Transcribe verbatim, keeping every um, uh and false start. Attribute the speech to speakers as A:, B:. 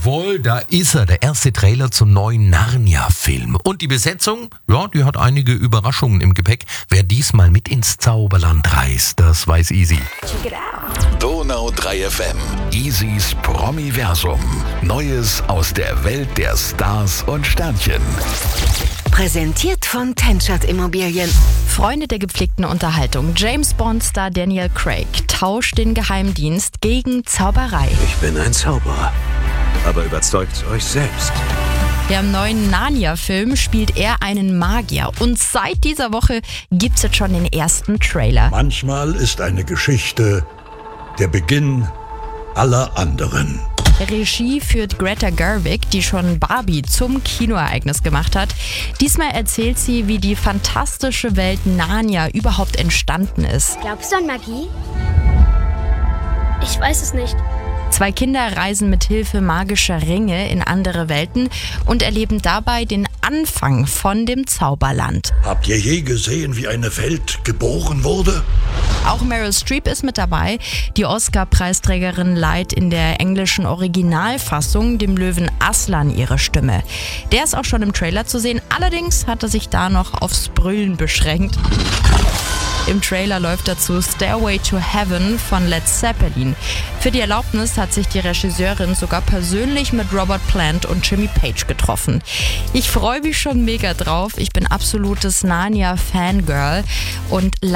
A: Jawohl, da ist er, der erste Trailer zum neuen Narnia-Film. Und die Besetzung, ja, die hat einige Überraschungen im Gepäck. Wer diesmal mit ins Zauberland reist, das weiß Easy.
B: Donau drei F M. Easys Promiversum. Neues aus der Welt der Stars und Sternchen.
C: Präsentiert von Tenschert Immobilien.
D: Freunde der gepflegten Unterhaltung. James Bond-Star Daniel Craig tauscht den Geheimdienst gegen Zauberei.
E: Ich bin ein Zauberer, aber überzeugt euch selbst.
D: Ja, im neuen Narnia-Film spielt er einen Magier. Und seit dieser Woche gibt's jetzt schon den ersten Trailer.
F: Manchmal ist eine Geschichte der Beginn aller anderen.
D: Regie führt Greta Gerwig, die schon Barbie zum Kinoereignis gemacht hat. Diesmal erzählt sie, wie die fantastische Welt Narnia überhaupt entstanden ist.
G: Glaubst du an Magie? Ich weiß es nicht.
D: Zwei Kinder reisen mit Hilfe magischer Ringe in andere Welten und erleben dabei den Anfang von dem Zauberland.
F: Habt ihr je gesehen, wie eine Welt geboren wurde?
D: Auch Meryl Streep ist mit dabei. Die Oscar-Preisträgerin leiht in der englischen Originalfassung dem Löwen Aslan ihre Stimme. Der ist auch schon im Trailer zu sehen, allerdings hat er sich da noch aufs Brüllen beschränkt. Im Trailer läuft dazu Stairway to Heaven von Led Zeppelin. Für die Erlaubnis hat sich die Regisseurin sogar persönlich mit Robert Plant und Jimmy Page getroffen. Ich freue mich schon mega drauf. Ich bin absolutes Narnia-Fangirl und